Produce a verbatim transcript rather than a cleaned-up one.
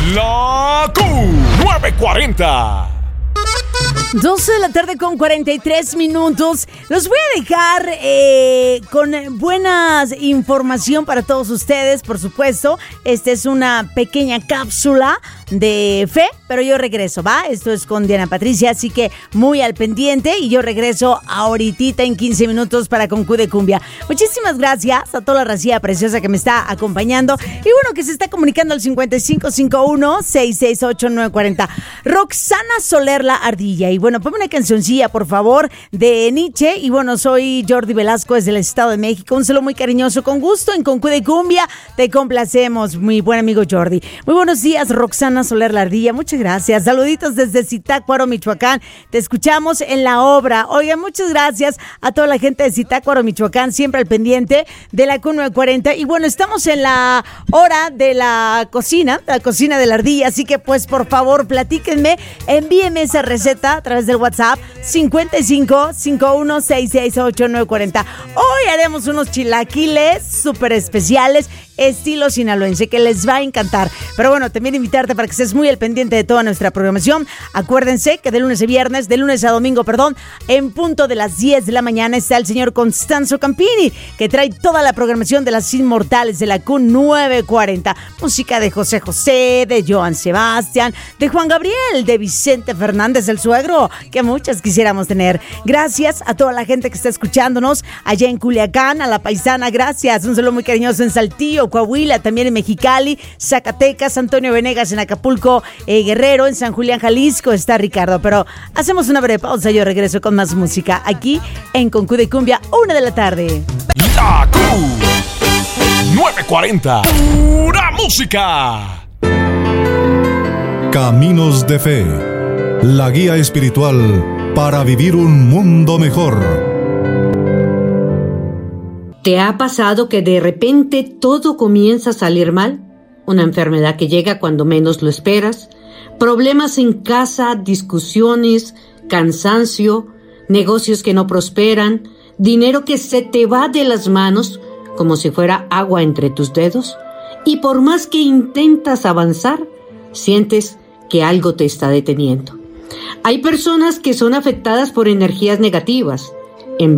La Q nueve cuarenta. doce de la tarde con cuarenta y tres minutos. Los voy a dejar eh, con buena información para todos ustedes, por supuesto. Esta es una pequeña cápsula de fe, pero yo regreso, ¿va? Esto es con Diana Patricia, así que muy al pendiente y yo regreso ahorita en quince minutos para con Q de Cumbia. Muchísimas gracias a toda la racía preciosa que me está acompañando y bueno, que se está comunicando al cincuenta y cinco cincuenta y uno, sesenta y seis ocho nueve cuarenta. Roxana Soler La Ardilla. Y bueno, ponme una cancioncilla, por favor, de Nietzsche. Y bueno, soy Jordi Velasco desde el Estado de México. Un saludo muy cariñoso, con gusto, en Con Q de Cumbia. Te complacemos, mi buen amigo Jordi. Muy buenos días, Roxana Soler La Ardilla. Muchas gracias. Saluditos desde Zitácuaro, Michoacán. Te escuchamos en la obra. Oigan, muchas gracias a toda la gente de Zitácuaro, Michoacán, siempre al pendiente de la Q nueve cuarenta. Y bueno, estamos en la hora de la cocina, la cocina de la ardilla. Así que, pues, por favor, platíquenme, envíenme esa receta a través del WhatsApp cincuenta y cinco cincuenta y uno, sesenta y seis ocho nueve cuarenta. Hoy haremos unos chilaquiles súper especiales, estilo sinaloense, que les va a encantar. Pero bueno, también invitarte para que estés muy al pendiente de toda nuestra programación. Acuérdense que de lunes a viernes, de lunes a domingo, perdón, en punto de las diez de la mañana está el señor Constanzo Campini, que trae toda la programación de las inmortales de la Q nueve cuarenta. Música de José José, de Joan Sebastián, de Juan Gabriel, de Vicente Fernández, el suegro, que muchas quisiéramos tener. Gracias a toda la gente que está escuchándonos allá en Culiacán, a la paisana, gracias. Un saludo muy cariñoso en Saltillo, Coahuila, también en Mexicali, Zacatecas, Antonio Venegas en Acapulco, eh, Guerrero, en San Julián, Jalisco está Ricardo. Pero hacemos una breve pausa, yo regreso con más música aquí en Con Q de Cumbia, una de la tarde. La Q nueve cuarenta, pura música. Caminos de Fe, la guía espiritual para vivir un mundo mejor. ¿Te ha pasado que de repente todo comienza a salir mal? Una enfermedad que llega cuando menos lo esperas, problemas en casa, discusiones, cansancio, negocios que no prosperan, dinero que se te va de las manos como si fuera agua entre tus dedos, y por más que intentas avanzar, sientes que algo te está deteniendo. Hay personas que son afectadas por energías negativas,